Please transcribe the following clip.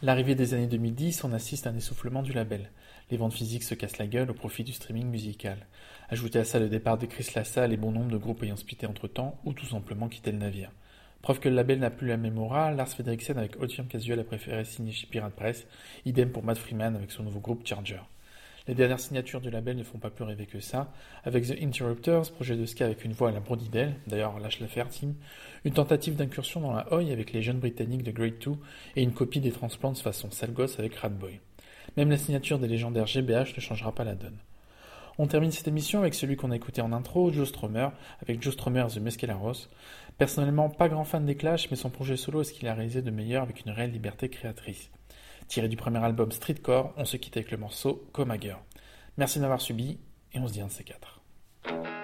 l'arrivée des années 2010, on assiste à un essoufflement du label. Les ventes physiques se cassent la gueule au profit du streaming musical. Ajoutez à ça le départ de Chris LaSalle et bon nombre de groupes ayant splitté entre-temps, ou tout simplement quitté le navire. Preuve que le label n'a plus la même aura, Lars Frederiksen avec Otium Casual a préféré signer chez Pirate Press, idem pour Matt Freeman avec son nouveau groupe Charger. Les dernières signatures du label ne font pas plus rêver que ça, avec The Interrupters, projet de ska avec une voix à la Brody Dell, d'ailleurs lâche l'affaire team, une tentative d'incursion dans la Oi avec les jeunes britanniques de Grade 2 et une copie des Transplants façon sale gosse avec Ratboy. Même la signature des légendaires GBH ne changera pas la donne. On termine cette émission avec celui qu'on a écouté en intro, Joe Strummer, avec Joe Strummer The Mescaleros. Personnellement, pas grand fan des Clash, mais son projet solo est ce qu'il a réalisé de meilleur avec une réelle liberté créatrice. Tiré du premier album Streetcore, on se quitte avec le morceau Come Girl. Merci de m'avoir suivi, et on se dit un de ces quatre.